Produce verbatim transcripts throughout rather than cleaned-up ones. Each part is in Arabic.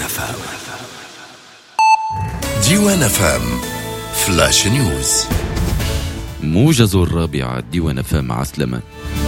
فام. ديوان فام فلاش نيوز. موجز الرابعة ديوان فام مع سلمان.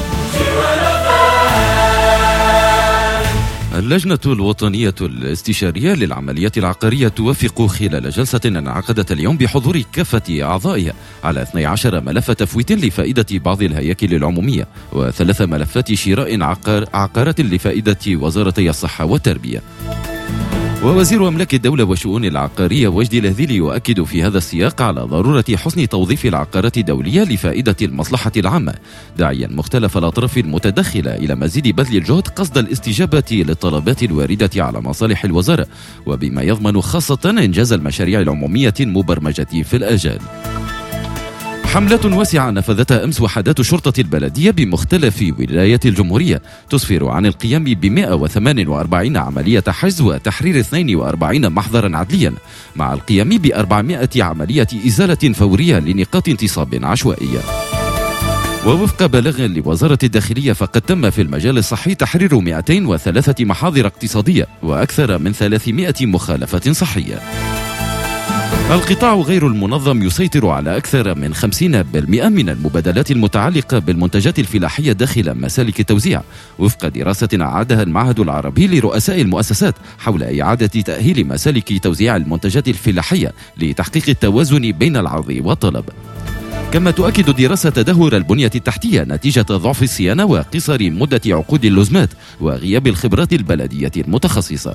اللجنة الوطنية الاستشارية للعمليات العقارية توافق خلال جلسة انعقدت اليوم بحضور كافة أعضائها على اثني عشر ملف تفويت لفائدة بعض الهياكل العمومية وثلاث ملفات شراء عقار عقارات لفائدة وزارتي الصحة والتربية. ووزير أملاك الدولة والشؤون العقارية وجدي الهذيلي يؤكد في هذا السياق على ضرورة حسن توظيف العقارات الدولية لفائدة المصلحة العامة، داعيا مختلف الأطراف المتدخلة إلى مزيد بذل الجهد قصد الاستجابة للطلبات الواردة على مصالح الوزارة، وبما يضمن خاصة إنجاز المشاريع العمومية المبرمجة في الآجال. حملة واسعة نفذتها أمس وحدات الشرطة البلدية بمختلف ولايات الجمهورية تسفر عن القيام ب مئة وثمانية وأربعين عملية حجز وتحرير اثنين وأربعين محضرا عدليا، مع القيام ب أربعمئة عملية إزالة فورية لنقاط انتصاب عشوائية. ووفق بلاغ لوزارة الداخلية فقد تم في المجال الصحي تحرير مئتين وثلاثة محاضر اقتصادية وأكثر من ثلاثمئة مخالفة صحية. القطاع غير المنظم يسيطر على أكثر من خمسين بالمئة من المبادلات المتعلقة بالمنتجات الفلاحية داخل مسالك التوزيع، وفق دراسة أعادها المعهد العربي لرؤساء المؤسسات حول إعادة تأهيل مسالك توزيع المنتجات الفلاحية لتحقيق التوازن بين العرض والطلب. كما تؤكد دراسة تدهور البنية التحتية نتيجة ضعف الصيانة وقصر مدة عقود اللزمات وغياب الخبرات البلدية المتخصصة.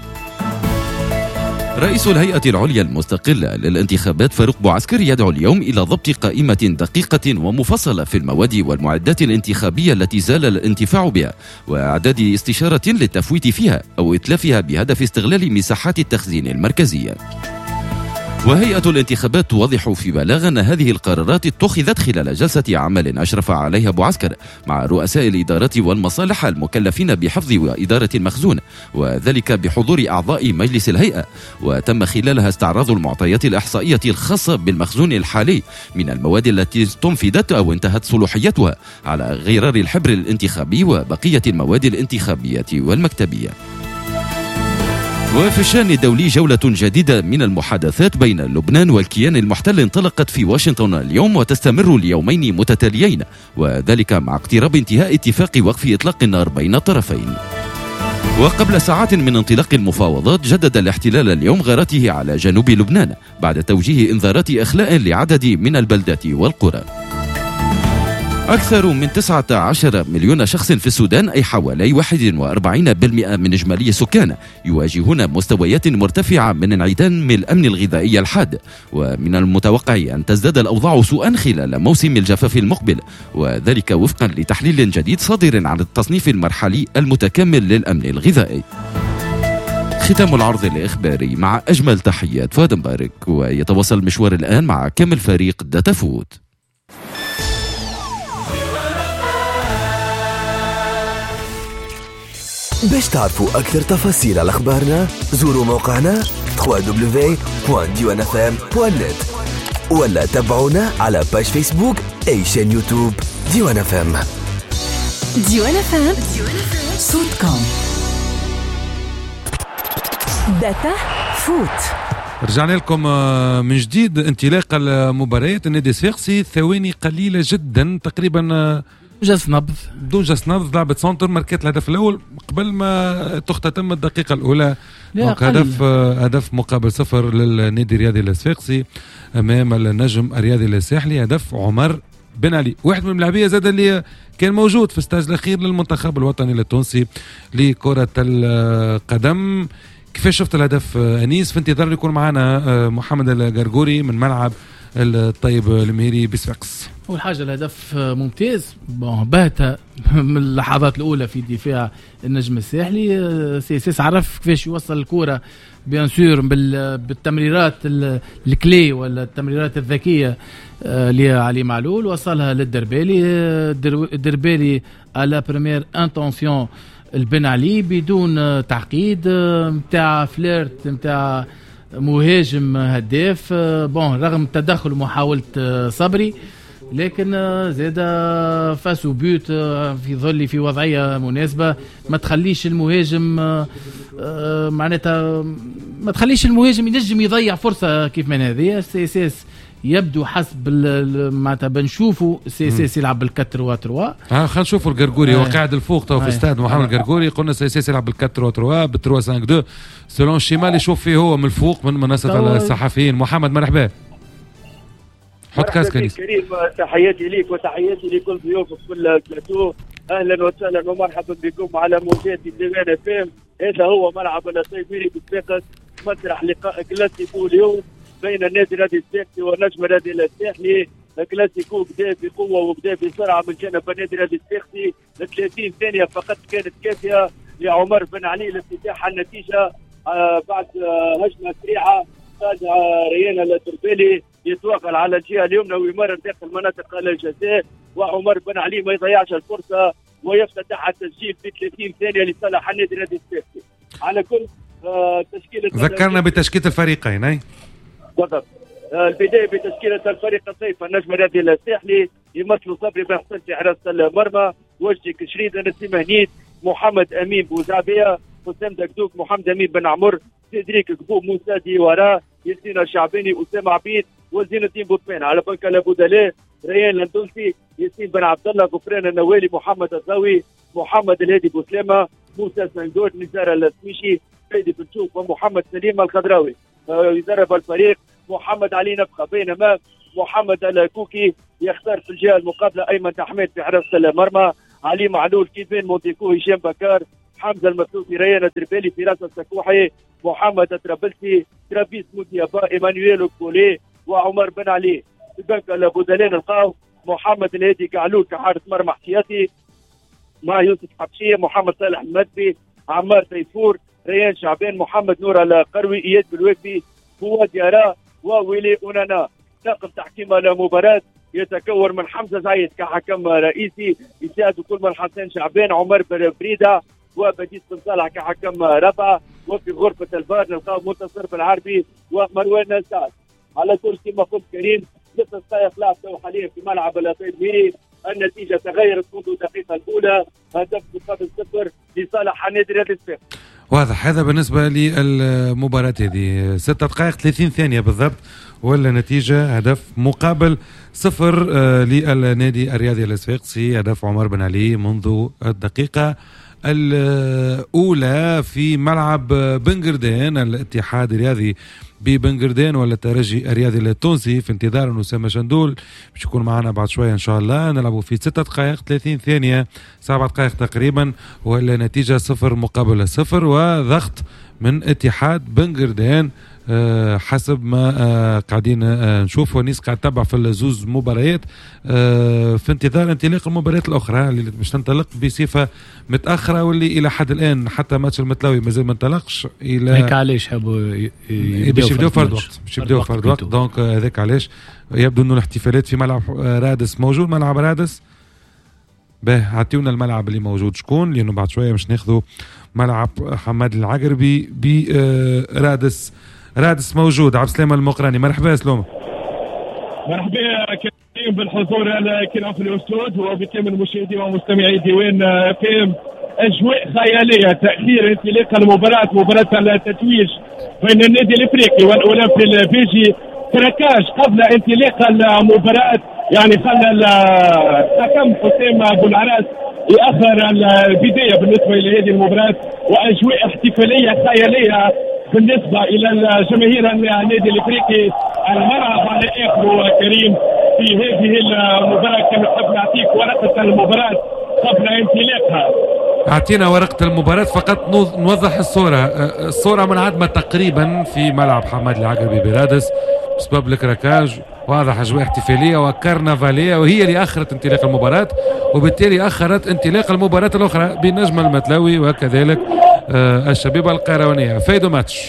رئيس الهيئة العليا المستقلة للانتخابات فاروق بوعسكر يدعو اليوم إلى ضبط قائمة دقيقة ومفصلة في المواد والمعدات الانتخابية التي زال الانتفاع بها، وإعداد استشارة للتفويت فيها أو إتلافها بهدف استغلال مساحات التخزين المركزية. وهيئة الانتخابات توضح في بلاغ أن هذه القرارات اتخذت خلال جلسة عمل أشرف عليها بوعسكر مع رؤساء الإدارات والمصالح المكلفين بحفظ وإدارة المخزون، وذلك بحضور أعضاء مجلس الهيئة، وتم خلالها استعراض المعطيات الإحصائية الخاصة بالمخزون الحالي من المواد التي تنفذت أو انتهت صلاحيتها على غرار الحبر الانتخابي وبقية المواد الانتخابية والمكتبية. وفي الشأن الدولي جولة جديدة من المحادثات بين لبنان والكيان المحتل انطلقت في واشنطن اليوم وتستمر ليومين متتاليين، وذلك مع اقتراب انتهاء اتفاق وقف إطلاق النار بين الطرفين. وقبل ساعات من انطلاق المفاوضات جدد الاحتلال اليوم غارته على جنوب لبنان بعد توجيه انذارات إخلاء لعدد من البلدات والقرى. أكثر من تسعة عشر مليون شخص في السودان، أي حوالي واحد وأربعين بالمئة من إجمالي السكان، يواجهون مستويات مرتفعة من انعدام الأمن الغذائي الحاد، ومن المتوقع أن تزداد الأوضاع سوءا خلال موسم الجفاف المقبل، وذلك وفقا لتحليل جديد صادر عن التصنيف المرحلي المتكامل للأمن الغذائي. ختام العرض الإخباري مع أجمل تحيات فؤاد مبارك، ويتواصل المشوار الآن مع كامل فريق داتا فود. باش تعرفوا أكثر تفاصيل على أخبارنا زوروا موقعنا دبليو دبليو دبليو دوت ديوان اف ام دوت نت ولا تابعونا على باج فيسبوك أي شان يوتيوب ديوان اف ام. ديوان اف ام صوتكم. داتا فوت. رجعنا لكم من جديد. انطلاق المباريات، النادي الصفاقسي ثواني قليلة جدا تقريبا جس نبض بدون جس نبض، لعبة سونتر ماركات الهدف الأول قبل ما تختتم الدقيقة الأولى. هدف هدف مقابل صفر للنادي الرياضي الصفاقسي أمام النجم الرياضي الساحلي، هدف عمر بن علي، واحد من اللاعبين زاد اللي كان موجود في الستاج الأخير للمنتخب الوطني التونسي لكرة القدم. كيفاش شفت الهدف أنيس؟ في انتظار يكون معنا محمد القرقوري من ملعب الطيب المهيري بصفاقس. أول حاجة الهدف ممتاز، بهت من اللحظات الأولى في دفاع النجم الساحلي. سيسيس عرف كيفاش يوصل الكرة بيان سور بالتمريرات الكلي ولا التمريرات الذكية لعلي معلول، وصلها للدربالي. الدربالي على بريمير انتونسيون البن علي بدون تعقيد، متاع فليرت متاع مهاجم هداف. بون رغم تدخل ومحاولة صبري، لكن زاد فاسو بيوت في ظل في وضعية مناسبة ما تخليش المهاجم معناتها ما تخليش المهاجم ينجم يضيع فرصه كيف من هذه. سي اس اس يبدو حسب معناتها بنشوفوا سي اس اس يلعب بالكتر واتروا. اه خلينا نشوفوا القرقوري وقاعد الفوق تو في استاد محمد القرقوري. قلنا سي اس اس يلعب بالكتر واتروا بالتروا خمسة اثنين سلون الشمال اللي يشوف فيه هو من الفوق من منصه الصحفيين. محمد مرحبا. حط كاسكني كريم. تحياتي ليك وتحياتي لكل ضيوفك في البلاتو. اهلا وسهلا ومرحبا بكم على موجات ديوان اف ام. هذا هو ملعب الطيبيري بالساقط، مسرح لقاء كلاسيكو اليوم بين النادي الرياضي الساقطي والنجم الرياضي الساحلي. الكلاسيكو بدا بقوه وبدا بسرعه من جانب النادي الرياضي الساقطي. ثلاثين ثانيه فقط كانت كافيه لعمر بن علي لافتتاح النتيجه آه بعد آه هجمه سريعه. قاد آه ريان التربالي يتوغل على الجهه اليمنى ويمرر داخل مناطق الجزاء، وعمر بن علي ما يضيعش الفرصه ويفتتح التسجيل في ثلاثين ثانيه لصالح النادي الرياضي الساقطي. على كل آه تشكيله ذكرنا بتشكيله الفريقين. اي بالضبط. آه البدايه بتشكيله الفريق الصيف النجم الرياضي الساحلي يمثل صبري بن حسن في حراسه المرمى، وجدي كشريد، نسيم هنيد، محمد امين بوزعبيه، حسام دكدوك، محمد امين بن عمر، سيدريك كبوب، موسى ديوارا، ياسين الشعباني، اسامه عبيد، وزين الدين بوطمان. على بنك البودلاه ريان لندلسي، ياسين بن عبد الله، غفران النوالي، محمد الزاوي، محمد الهادي بوسلامه، موسى سنجور، نزار السميشي، سيدي بن شوف، ومحمد سليم الخضراوي. يدرب الفريق محمد علي نفخه، بينما محمد الكوكي يختار في الجهه المقابله ايمن تحميد في حراسه المرمى، علي معلول، كيفين مونتيكو، هشام بكار، حمزه المسلوسي، ريان التربالي، فراس السكوحي، محمد الترابلسي، ترابيس موديابا، ايمانويل كولي، وعمر بن علي. في بنك البودلان نلقاو محمد الهادي كعلول كحارس مرمى احتياطي مع يوسف حبشيه، محمد صالح المدبي، عمار تيفور، ريان شعبان، محمد نور القروي، اياد بالوافي، فؤاد يارا، وويلي اونانا. طاقم تحكيم المباراه يتكون من حمزه زايد كحكم رئيسي، يساعد كل من حسن شعبان، عمر بريده، وبديس بن صالح كحكم رفع. وفي غرفه الفار نلقاو منتصر بالعربي ومروان سعد. على كل كما قلت كريم ست دقائق لعب حاليا في ملعب الطيبيري. النتيجه تغيرت منذ الدقيقه الاولى، هدف مقابل صفر لصالح النادي الرياضي الساقطي. واضح. هذا بالنسبه للمباراه هذه ستة دقائق ثلاثين ثانيه بالضبط، ولا نتيجه هدف مقابل صفر للنادي الرياضي الصفاقسي. هدف عمر بن علي منذ الدقيقه الأولى في ملعب بنقردان. الاتحاد الرياضي ببنقردان ولا الترجي الرياضي التونسي في انتظار أن أسامة شندول باش يكون معنا بعد شوية إن شاء الله. نلعبوا في ستة دقائق ثلاثين ثانية، سبعة دقائق تقريبا، ولا نتيجة صفر مقابل صفر، وضغط من اتحاد بنقردان أه حسب ما أه قاعدين أه نشوف. ونيس قاعد تتبع في الزوز مباريات أه في انتظار انطلاق المباريات الاخرى اللي باش تنطلق بصفه متاخره، واللي الى حد الان حتى ماتش المتلاوي مازال ما انطلقش. الى هيك علاش حبوا باش يبداو فرد وقت باش يبداو فرد وقت دونك هذاك علاش يبدو انه الاحتفالات في ملعب رادس موجود. ملعب رادس باه عطيونا الملعب اللي موجود شكون، لانه بعد شويه باش ناخذوا ملعب حماد العقربي برادس. رادس موجود. عبد السلام المقراني، مرحبا سلوم. مرحبا كريم بالحضور الكرام في الاستوديو وبكامل المشاهدين ومستمعي ديوان فيم. اجواء خياليه، تاخير انطلاق المباراه، مباراه التتويج بين النادي الافريقي والاولمبي البيجي. تركاج قبل انطلاق المباراه، يعني خلى الحكم حسام ابو العراس ياخر البدايه بالنسبه الى هذه المباراه، واجواء احتفاليه خياليه بالنسبه الى الجماهير النادي الافريقي. الملعب على اخره كريم في هذه المباراه. كما نحب نعطيك ورقه المباراه قبل انطلاقها. اعطينا ورقه المباراه فقط نوضح الصوره. الصوره منعدمه تقريبا في ملعب حماد العقربي برادس بسبب الكراكاج. واضح اجواء احتفاليه وكرنفاليه، وهي اللي اخرت انطلاق المباراه، وبالتالي اخرت انطلاق المباراه الاخرى بين نجم المتلاوي وكذلك آه الشبيبه القيروانيه. فايدو ماتش.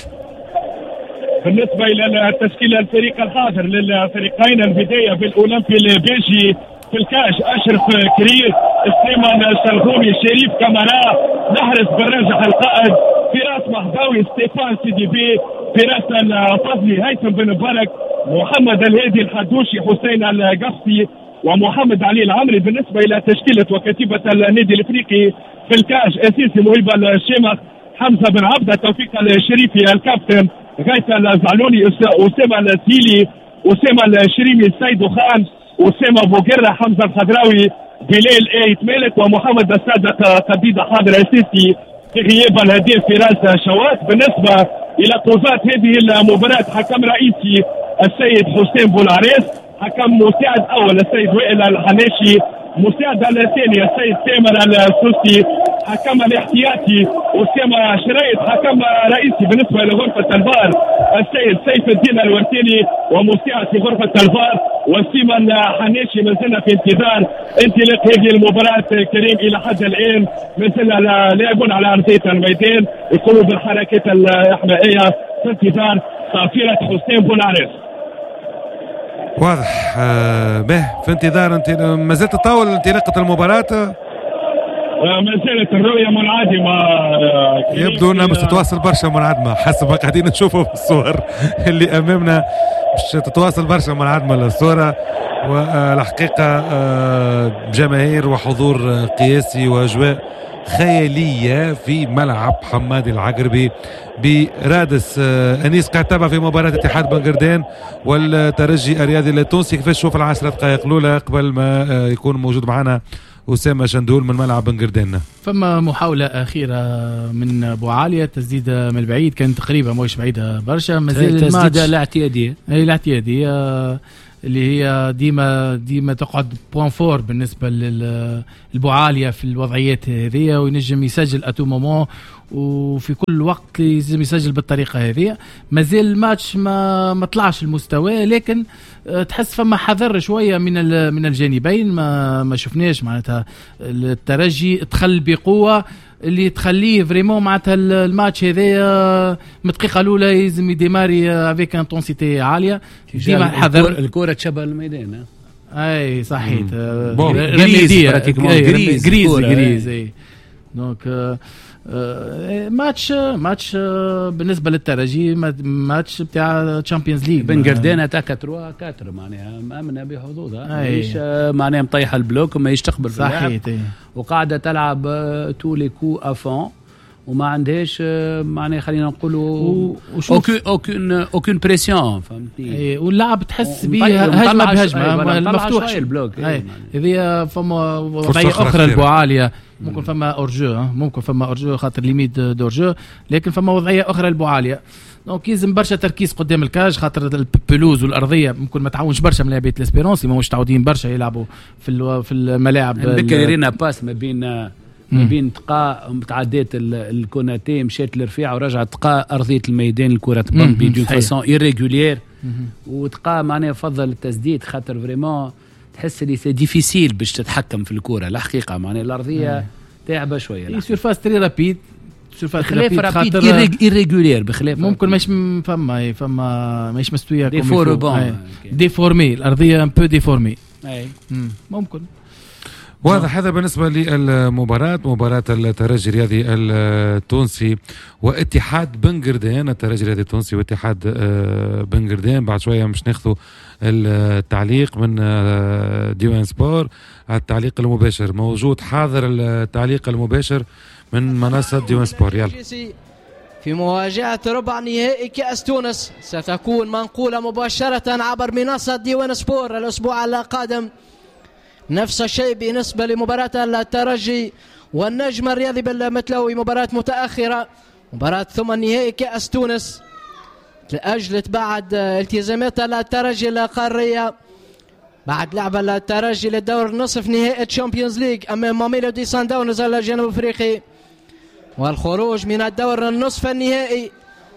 بالنسبه الى التشكيله الفريق الحاضر للفريقين، البدايه بالاولمبي البيجي في الكاش اشرف كريس، سليمان الشلغومي، شريف كامارا، نحرس بالراجح القائد، فراس محضاوي، ستيفان سيدي بي، فراس الفضلي، هيثم بن مبارك، محمد الهادي الحدوشي، حسين القفصي، ومحمد علي العمري. بالنسبه الى تشكيله وكتيبه النادي الافريقي في الكاش، اسيسي مهيب الشيمخ، حمزه بن عبده، توفيق الشريفي الكابتن، غاية الزعلوني، أسامة السيلي، أسامة الشريمي، السيد خان، أسامة بوغيرة، حمزة الخضراوي، بلال ايت مالك، ومحمد الصادق قبيضة حاضر السيسي في غياب الهديف فراس شوات. بالنسبة إلى قضاة هذه المباراة حكم رئيسي السيد حسين بولعريس، حكم مساعد أول السيد وائل الحناشي، مساعد الثاني السيد تامر السوسي، حكم الاحتياطي أسامة شرايط، حكم رئيسي بالنسبة لغرفة الفار السيد سيف الدين الورتيني، ومساعد في غرفة الفار وسيم الحناشي. ما زلنا في انتظار انطلاق هذه المباراة كريم. إلى حد الآن ما زلنا لاعبون على أرضية الميدان يقوموا بالحركات الإحمائية في انتظار صافرة حسين بولعريس. واضح. آه به في انتظار انت ما زلت تطول انطلاقة المباراة؟ ما زالت الرؤية منعدمة. يبدو انها مش تتواصل برشا منعدمة حسب ما قاعدين نشوفه في الصور اللي امامنا، مش تتواصل برشا منعدمة الصورة. والحقيقة جماهير وحضور قياسي واجواء خيالية في ملعب حمادي العقربي برادس. أنيس قاعد تابع في مباراة اتحاد بنغردان والترجي الرياضي التونسي، كيفاش تشوف العشرة دقائق الأولى قبل ما يكون موجود معنا أسامة شندول من ملعب بنغردان؟ فما محاولة أخيرة من أبو عالية، تسديدة من البعيد كانت تقريبا مش بعيدة برشا، مازال تسديدة الاعتيادية أي الاعتيادية اللي هي ديما ديما تقعد بوان فور بالنسبة للبو عالية في الوضعيات هذه، وينجم يسجل أتو مومون وفي كل وقت لازم يسجل بالطريقة هذه. مازال الماتش ما ما طلعش المستوى، لكن تحس فما حذر شوية من من الجانبين. ما ما شفناش معناتها الترجي دخل بقوة اللي تخليه فريمون معناتها الماتش هذايا من الدقيقة الأولى لازم يديماري افيك انتونسيتي عالية. ديما حذر الكرة تشبه الميدان. اي صحيح رميدية جريز جريز جريز اي دونك ماتش ماتش بالنسبه للترجي ماتش بتاع تشامبيونز ليج. بنغردان اتاكا ثلاثة أربعة معناها مامنه بحظوظها، ماهيش معناها مطيحه البلوك وما يستقبل في اللعب، وقاعده تلعب تو لي كو افون وما عندهاش معناها خلينا نقولوا اوكين اوكين اوكين بريسيون، فهمتني؟ واللعب تحس بيه هجمه بهجمه المفتوح البلوك. هذه فما وضعيه اخرى البو عاليه، ممكن فما اورجو ممكن فما اورجو خاطر ليميت دورجو، لكن فما وضعيه اخرى البو عاليه. دونك يلزم برشا تركيز قدام الكاج خاطر البلوز والارضيه ممكن ما تعاونش برشا من لاعبيه الاسبيرونسي، ما مش متعودين برشا يلعبوا في في الملاعب. بكرينا باس ما بين ما بين تقا متعدات الكوناتي مشات للرفيعه ورجعت تقا ارضيه الميدان الكره تبن دون فاسون ايريغولير، وتقا معناها فضل التسديد خاطر فريمون تحس اللي سي ديفيسيل باش تتحكم في الكره الحقيقه، معناها الارضيه تعبه شويه. سيرفاس تري رابيد، سيرفاس رابيد خاطر ايريغولير بخلاف ممكن مش فما فما مش مستويه ديفورمي ديفورمي الارضيه ان بو ديفورمي اي ممكن. واضح. هذا بالنسبة للمباراة، مباراة الترجي الرياضي التونسي واتحاد بنغردان. الترجي الرياضي التونسي واتحاد بنغردان. بعد شوية مش ناخذوا التعليق من ديوان سبور، التعليق المباشر موجود حاضر، التعليق المباشر من منصة ديوان سبور. يلا. في مواجهة ربع نهائي كأس تونس ستكون منقولة مباشرة عبر منصة ديوان سبور الأسبوع القادم. نفس الشيء بالنسبة لمباراة الترجي والنجم الرياضي بالمتلوي، مباراة متأخرة، مباراة ثم نهائي كأس تونس لأجل بعد التزامات الترجي القارية بعد لعب الترجي للدور نصف نهائي تشامبيونز ليج أمام ماميلودي سان داونز الجنوب أفريقي، والخروج من الدور النصف النهائي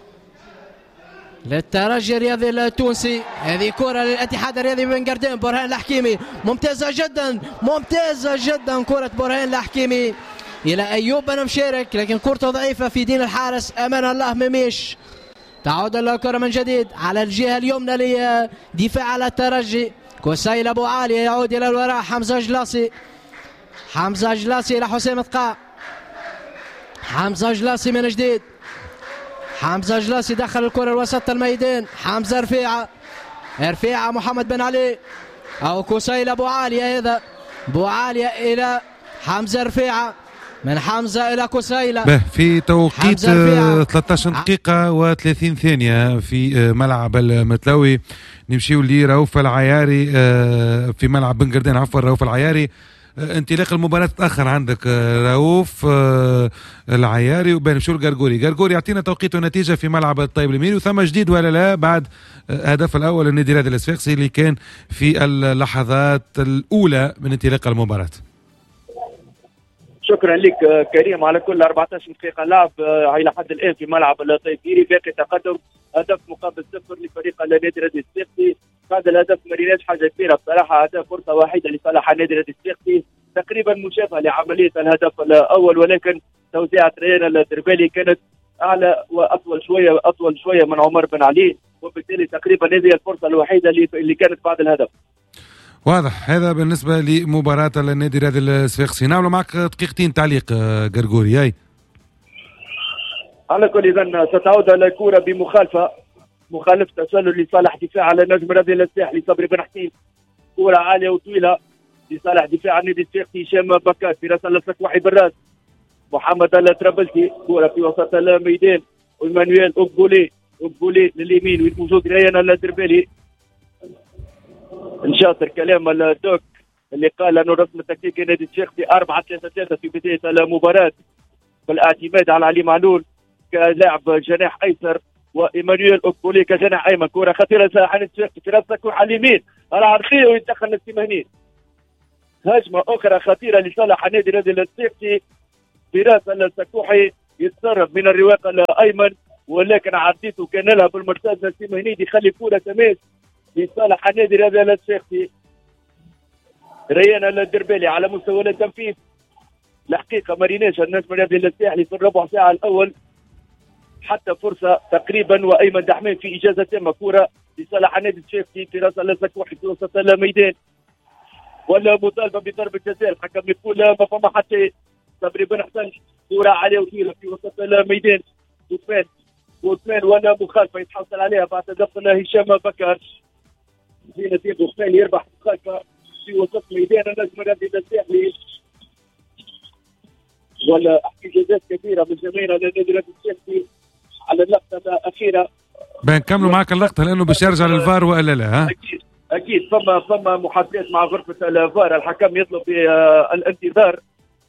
للترجي الرياضي التونسي. هذه كرة للاتحاد الرياضي بنغردان، برهان الحكيمي ممتازة جدا ممتازة جدا كرة برهان الحكيمي إلى أيوب بن مشارك، لكن كرة ضعيفة في دين الحارس أمان الله مميش. تعود الكرة من جديد على الجهة اليمنى لدفاع على الترجي، كوسيل أبو عالية يعود إلى الوراء، حمزة جلاسي حمزة جلاسي إلى حسام تقاع، حمزة جلاسي من جديد، حمزة جلاسي دخل الكرة الوسط الميدان، حمزة رفيعة رفيعة محمد بن علي أو كوسيل أبو عالية، هذا أبو عالية إلى حمزة رفيعة من حمزة إلى كسيلة. في توقيت ثلاثة عشر دقيقة وثلاثين ثانية في ملعب المتلوي. نمشيو لرؤوف العياري في ملعب بن قردان، عفوا رؤوف العياري. انطلاق المباراة تأخر عندك رؤوف العياري وبين نمشيو لقرقوري. قرقوري يعطينا توقيت ونتيجة في ملعب الطيب اليمين، وثم جديد ولا لا بعد هدف الأول النادي الرياضي الصفاقسي اللي كان في اللحظات الأولى من انطلاق المباراة. شكرا لك كريم على كل أربعة عشر دقيقة لعب إلى حد الآن في ملعب الطيبيري، باقي تقدم هدف مقابل صفر لفريق النادي الرياضي الصفاقسي. بعد الهدف ما ريناش حاجة كبيرة بصراحة، هدف فرصة واحدة لصالح النادي الرياضي الصفاقسي، تقريبا مشابهة لعملية الهدف الأول، ولكن توزيعة ريان الدربالي كانت أعلى وأطول شوية أطول شوية من عمر بن علي، وبالتالي تقريبا هذه الفرصة الوحيدة اللي كانت بعد الهدف. واضح. هذا بالنسبة لمباراة النادي الرياضي الصفاقسي. نعملوا معك دقيقتين تعليق قرقوري. أي على كل إذن ستعود الكرة بمخالفة مخالفة تسلل لصالح دفاع على النجم الرياضي الساحلي صبري بن حسين. كرة عالية وطويلة لصالح دفاع النادي الصفاقسي هشام بكار في راس السكوحي بالراس. محمد الترابلسي كرة في وسط الميدان وإيمانويل أوبولي أوبولي لليمين وموجود ريان الدربالي. نشاطر كلام الدوك اللي قال انه الرسم التكتيكي نادي الصفاقسي أربعة ثلاثة ثلاثة في بدايه المباراه بالاعتماد على علي معلول كلاعب جناح ايسر وايمانويل اوكولي كجناح ايمن. كره خطيره ساحل الصفاقسي في راسك على اليمين العرقيه ويتدخل السيماني. هجمه اخرى خطيره لصالح النادي الرياضي الصفاقسي في راس السكوحي، يتصرف من الرواق الايمن ولكن عديته كان لها بالمرتاز السيماني يخلي كره تماس لصالح النادي الرياضي الصفاقسي. ريان الدربالي على مستوى التنفيذ الحقيقه ما ريناش النجم الرياضي الساحلي في الربع ساعه الاول حتى فرصه تقريبا، وايمن دحمان في اجازه تامه. كره لصالح النادي الصفاقسي في راس السكوحي في وسط الميدان ولا مطالبه بضربه جزاء، الحكم يقول ما فما حتى. صبري بن حسن كره عاليه وطويله في وسط الميدان، عثمان عثمان ولا مخالفه يتحصل عليها بعد تدخل هشام بكر. في نتيجه عثمان يربح مخالفه في وسط ميدان النجم الرياضي الساحلي، ولا احتجاجات كثيره من جماهير النادي الرياضي الساحلي على اللقطه الاخيره. بنكملوا معك اللقطه لانه باش يرجع للفار والا لا؟ ها اكيد اكيد فما فما محادثات مع غرفه الفار، الحكم يطلب الانتظار،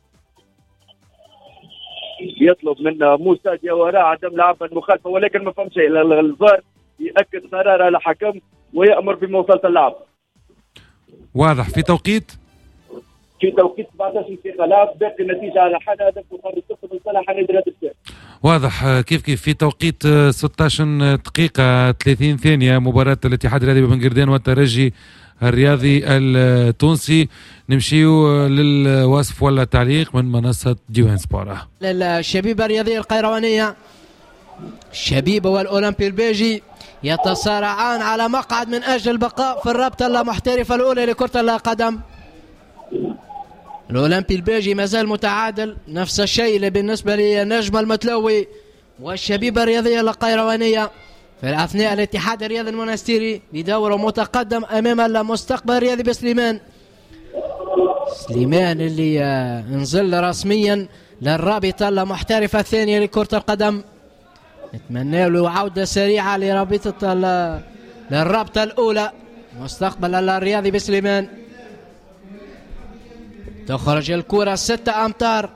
يطلب من موسى دياورا عدم لعب المخالفه، ولكن ما فهمش الفار ياكد قرار الحكم ويامر بمواصله اللعب. واضح. في توقيت في توقيت سبعة عشر دقيقة لعب، باقي النتيجة على حال هدف مقابل صفر لصالح النادي الرياضي الساحلي. واضح. كيف كيف في توقيت ستة عشر دقيقة ثلاثين ثانية مباراة الاتحاد الرياضي بن قردان والترجي الرياضي التونسي. نمشيو للوصف ولا تعليق من منصة ديوان سبورة. للشبيبة الرياضية القيروانية، الشبيبة والأولمبي البيجي يتصارعان على مقعد من أجل البقاء في الرابطة المحترفة الأولى لكرة القدم. الأولمبي البيجي ما زال متعادل، نفس الشيء بالنسبة لنجم المتلوي والشبيبة الرياضية القيروانية. في أثناء الاتحاد الرياضي المنستيري بدوره متقدم أمام المستقبل الرياضي بسليمان. سليمان اللي انزل رسميا للرابطة المحترفة الثانية لكرة القدم، نتمنى له عودة سريعة لرابطة للرابطة الأولى مستقبل الرياضي بسليمان. تخرج الكرة ستة أمتار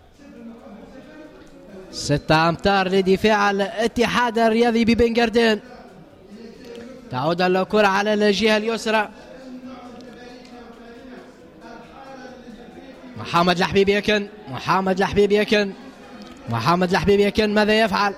ستة أمتار لدفاع الاتحاد الرياضي ببن قردان. تعود الكرة على الجهة اليسرى، محمد الحبيب يكن محمد الحبيب يكن محمد الحبيب يكن ماذا يفعل؟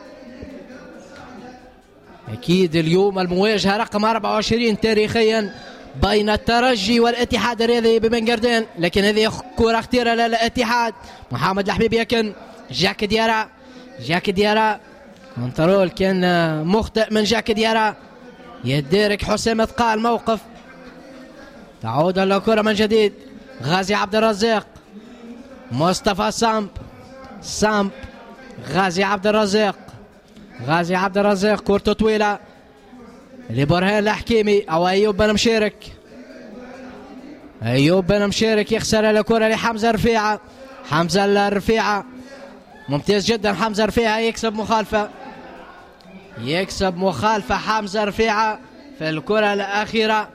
أكيد اليوم المواجهة رقم أربعة وعشرين تاريخيا بين الترجي والاتحاد الرياضي ببن قردان، لكن هذه كرة خطيرة للاتحاد. محمد الحبيب يكن جاك ديارا جاك ديارا كنترول كان مخطئ من جاك ديارا، يدارك حسام ثقال الموقف. تعود الكرة من جديد، غازي عبد الرزاق مصطفى سامب سامب غازي عبد الرزاق غازي عبد الرزاق كرة طويلة لبرهان الحكيمي او ايوب بن مشارك. ايوب بن مشارك يخسر الكرة لحمزة رفيعة. حمزة الرفيعة ممتاز جدا. حمزة رفيعة يكسب مخالفة يكسب مخالفة حمزة رفيعة في الكرة الأخيرة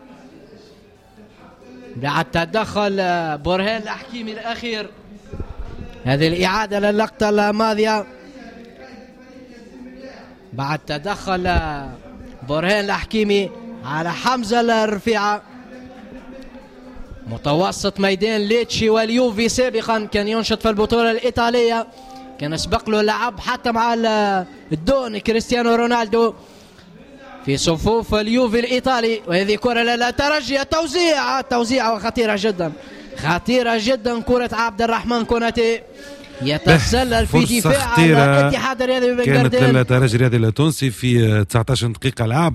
بعد تدخل برهان الحكيمي الأخير. هذه الإعادة للقطة الماضية بعد تدخل برهان الحكيمي على حمزة الرفيعة. متوسط ميدان ليتشي واليوفي سابقا كان ينشط في البطولة الإيطالية، كان سبق له لعب حتى مع الدون كريستيانو رونالدو في صفوف اليوفي الإيطالي. وهذه كرة للترجي، توزيع توزيع خطيرة جدا خطيرة جدا. كرة عبد الرحمن كوناتي يتسلل في دفاع الاتحاد الرياضي بن كانت قردان. للترجي الرياضي التونسي في تسعة عشر دقيقة لعب.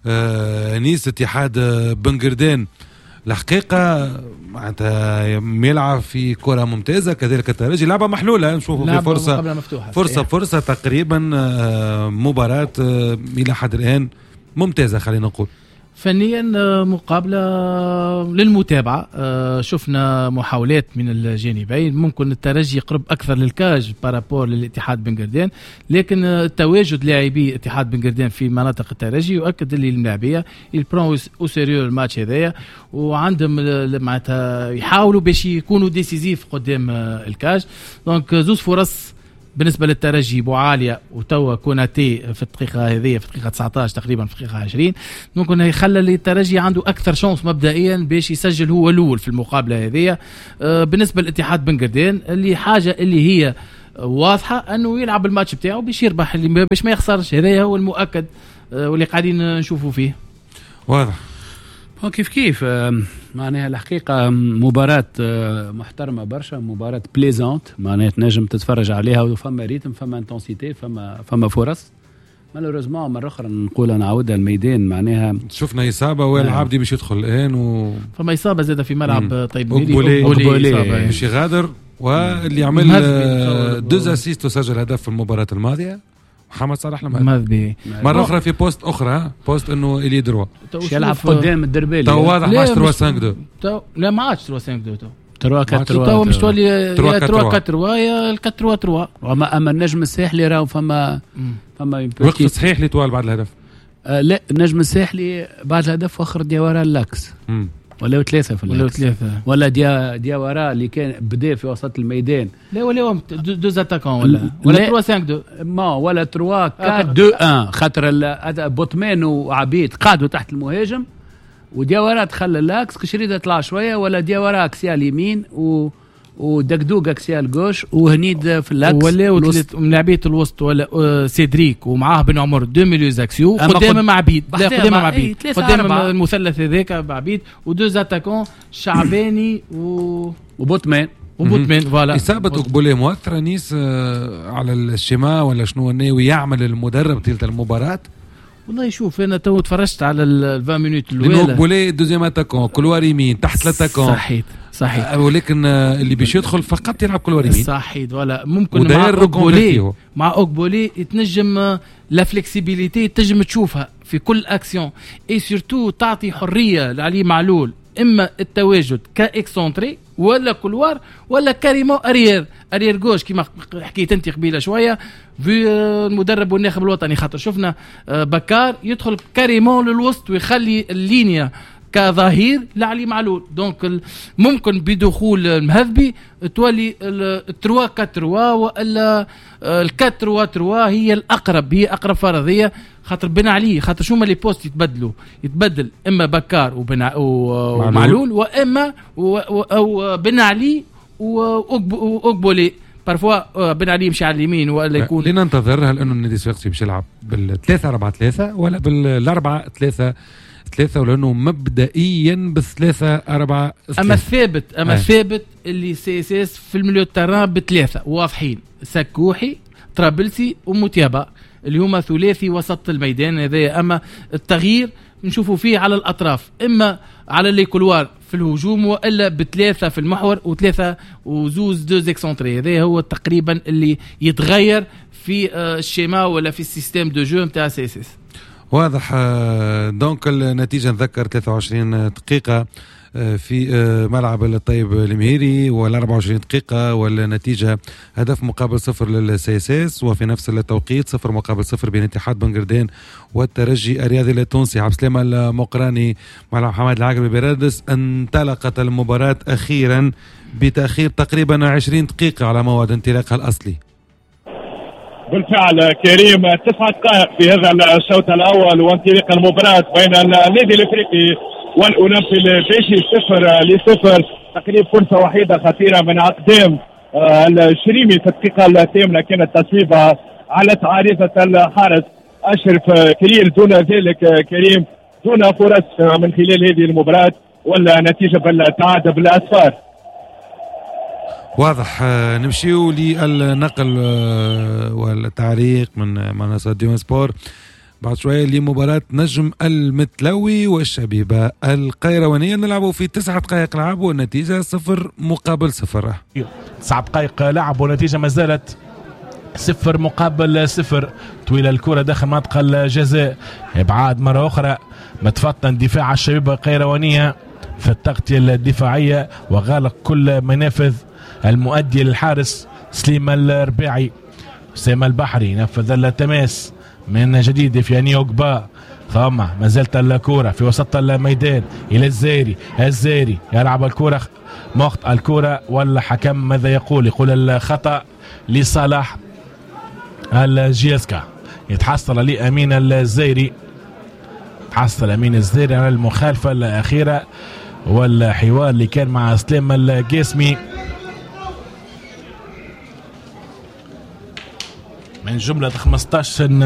آه نيس اتحاد بن قردان الحقيقة معناتها يلعب في كرة ممتازة، كذلك الترجي لعبة محلولة. نشوفوا في فرصة فرصة فرصة تقريبا مباراة إلى حد الآن ممتازة. خلينا نقول فنيا مقابلة للمتابعة. شفنا محاولات من الجانبين، ممكن الترجي يقرب أكثر للكاج بارابور للاتحاد بن قردان، لكن تواجد لاعبي اتحاد بن قردان في مناطق الترجي يؤكد لي الملاعبية يبرون او سيريو الماتش هذايا، وعندهم معناتها يحاولوا باش يكونوا ديسيزيف قدام الكاج. دونك زوز فرص بالنسبه للترجي بوعاليه وتوا كوناتي في الدقيقه هذه في الدقيقه تسعة عشر تقريبا في الدقيقه عشرين، ممكن يخلى الترجي عنده اكثر شانس مبدئيا باش يسجل هو الاول في المقابله هذه. بالنسبه للاتحاد بن قردان اللي حاجه اللي هي واضحه انه يلعب الماتش بتاعه باش يربح، اللي باش ما يخسرش. هذا هو المؤكد واللي قاعدين نشوفوا فيه واضح. كيف كيف معناها الحقيقة مباراة محترمة برشا، مباراة بليزانت معناها تنجم تتفرج عليها وفما ريتم فما انتنسيتي فما فما فرص. مالوريزمون مرة أخرى نقول نعودها الميدان معناها شفنا إصابة والعابدي باش يدخل الآن و... فما إصابة زادة في ملعب مم. طيب ميدي أقبولي باش يغادر، واللي عمل دوز أسيست وسجل هدف في المباراة الماضية محمد صلاح المهذبي. مرة أخرى في بوست أخرى بوست إنه إلي دروا يلعب قدام الدربالي تو واضح ماتش ثلاثة خمسة دو تو لا ما عادش ثلاثة خمسة دو تو ثلاثة أربعة تو مش تولي ثلاثة أربعة يا أربعة ثلاثة. وما أما النجم الساحلي راهو فما فما وقت صحيح لطوال بعد الهدف. آه لا النجم الساحلي بعد الهدف وآخر ديوارا اللاكس مم. ولا ثلاثة في ولا ثلاثة ولا ديا ديوارا اللي كان بدا في وسط الميدان. لا ولا دو زاتاكون ولا ولا ثلاثة خمسة دو ما ولا ثلاثة أربعة اثنين واحد خاطر بوتمان وعبيد قعدوا تحت المهاجم وديوارا دخل اللاكس كشريده طلع شويه ولا ديوارا اكسيا اليمين و ودقدوق اكسيا الجوش وهنيد في اللاكس ولا ملاعبيه الوسط ولا سيدريك ومعاه بن عمر دو ميليو اكسيو قدام مع عبيد لا قدام مع عبيد قدام المثلث هذاك مع عبيد ودو زاتاكون شعباني و وبوتمان وبوتمان فوالا. إصابة أقبولي مؤثرة نيس على الشماء ولا شنو ناوي يعمل المدرب تلك المباراة؟ والله شوف انا تو تفرجت على ال عشرين مينوت الاولى لانه أقبولي دوزيام اتاكون كلوار يمين تحت لاتاكون صحيح صحيح ولكن اللي باش يدخل فقط يلعب كلوار يمين صحيح ولا ممكن مع أقبولي مع أقبولي يتنجم لا فلكسيبيليتي تنجم تشوفها في كل اكسيون اي سورتو تعطي حريه لعلي معلول اما التواجد كاكسونتري ولا كلوار ولا كاريمو اريير اريير جوش كما حكيت انت قبيله شويه في المدرب والناخب الوطني خاطر شفنا بكار يدخل كاريمو للوسط ويخلي اللينيا كظهير لعلي معلول. دونك ممكن بدخول المهذبي تولي ثلاثة أربعة ثلاثة ولا ال أربعة ثلاثة هي الاقرب هي اقرب فرضيه خاطر بن علي خاطر شو ما لي بوست يتبدلوا يتبدل اما بكار وبن ومعلول واما او بن علي واقبولي بارفوا بن علي يمشي على اليمين ولا يكون لننتظر هل انه النادي الصفاقسي باش يلعب بالثلاثة أربعة ثلاثة ولا بالأربعة ثلاثة ثلاثة ولأنه مبدئيا بالثلاثة أربعة أما ثابت أما ثابت اللي سي اس اس في المليو التران بثلاثة واضحين سكوحي طرابلسي ومتيابا اللي هما ثلاثي وسط الميدان هذا. أما التغيير نشوفوا فيه على الأطراف إما على اللي كلوار في الهجوم وإلا بثلاثة في المحور وثلاثة وزوز دوز اكسونتري. هذا هو تقريبا اللي يتغير في الشيما ولا في السيستم دو جو متاع سي اس اس. واضح. دونك النتيجة نذكر ثلاثة وعشرين دقيقة في ملعب الطيب المهيري وال أربعة وعشرين دقيقة والنتيجة هدف مقابل صفر للسيساس، وفي نفس التوقيت صفر مقابل صفر بين اتحاد بنغردين والترجي الرياضي التونسي. عبد السلام المقراني مع محمد العقربي برادس، انطلقت المباراة أخيرا بتأخير تقريبا عشرين دقيقة على موعد انطلاقها الأصلي. بالفعل كريم، تسعة دقائق في هذا الشوط الأول وانطلاق المباراة بين النادي الإفريقي والأولمبي البيشي صفر لصفر. تقريبا فرصة وحيدة خطيرة من أقدام الشريمي في الدقيقة الثامنة، كانت تصويبها على عارضة الحارس أشرف كليل. دون ذلك كريم دون فرص من خلال هذه المباراة، ولا نتيجة بالتعادل بالأسفار. واضح. نمشيو للنقل والتعليق من منصة ديوان سبور بعد شوية لمباراة نجم المتلوي والشبيبة القيروانية. نلعبوا في تسعة دقائق لعب والنتيجة صفر مقابل صفر. تسعة دقائق لعب والنتيجة ما زالت صفر مقابل صفر. طويلة الكرة داخل منطقة الجزاء، ابعاد مرة أخرى متفطن دفاع الشبيبة القيروانية في التغطية الدفاعية وغالق كل منافذ المؤدي للحارس سليم الرباعي. سام البحري نفذ التماس من جديد في أنيو قباء، ثم ما زالت الكرة في وسط الميدان إلى الزيري. الزيري يلعب الكرة مخط الكرة والحكم ماذا يقول؟ يقول الخطأ لصالح الجياسكا. يتحصل لي أمين الزيري، تحصل أمين الزيري على المخالفة الأخيرة والحوار اللي كان مع سليم القاسمي من جملة خمسة عشر